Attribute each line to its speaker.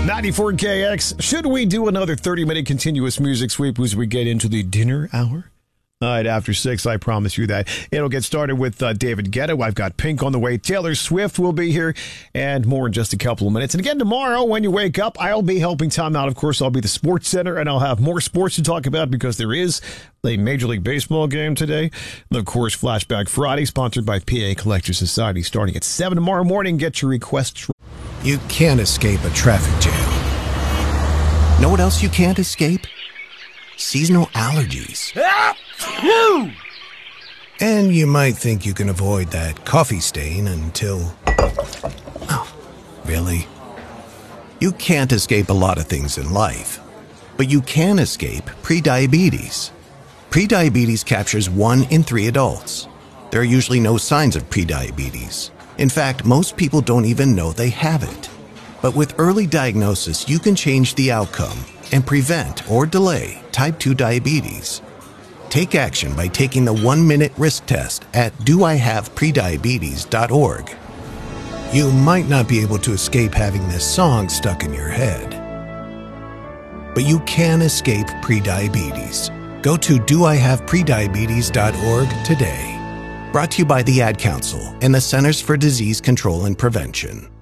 Speaker 1: 94KX. Should we do another 30-minute continuous music sweep as we get into the dinner hour? All right, after 6, I promise you that. It'll get started with David Guetta. I've got Pink on the way. Taylor Swift will be here, and more in just a couple of minutes. And again, tomorrow, when you wake up, I'll be helping Tom out. Of course, I'll be the Sports Center, and I'll have more sports to talk about because there is a Major League Baseball game today. And of course, Flashback Friday, sponsored by PA Collector Society, starting at 7 tomorrow morning. Get your requests.
Speaker 2: You can't escape a traffic jam. Know what else you can't escape? Seasonal allergies. And you might think you can avoid that coffee stain until... Oh, really? You can't escape a lot of things in life, but you can escape prediabetes. Prediabetes captures 1 in 3 adults. There are usually no signs of prediabetes. In fact, most people don't even know they have it. But with early diagnosis, you can change the outcome and prevent or delay type 2 diabetes. Take action by taking the 1-minute risk test at doihaveprediabetes.org. You might not be able to escape having this song stuck in your head, but you can escape prediabetes. Go to doihaveprediabetes.org today. Brought to you by the Ad Council and the Centers for Disease Control and Prevention.